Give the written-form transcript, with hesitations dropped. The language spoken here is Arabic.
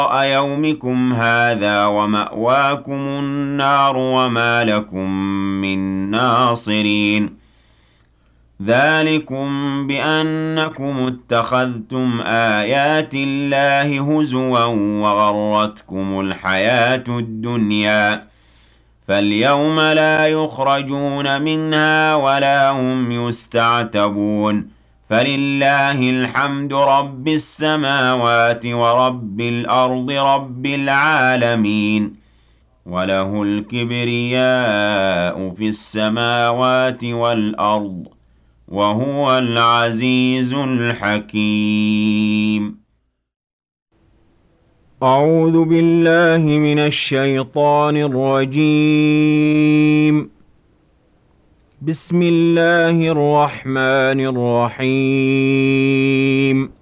يومكم هذا ومأواكم النار وما لكم من ناصرين ذلكم بأنكم اتخذتم آيات الله هزوا وغرتكم الحياة الدنيا فاليوم لا يخرجون منها ولا هم يستعتبون فلله الحمد رب السماوات ورب الأرض رب العالمين وله الكبرياء في السماوات والأرض وهو العزيز الحكيم. أعوذ بالله من الشيطان الرجيم. بسم الله الرحمن الرحيم.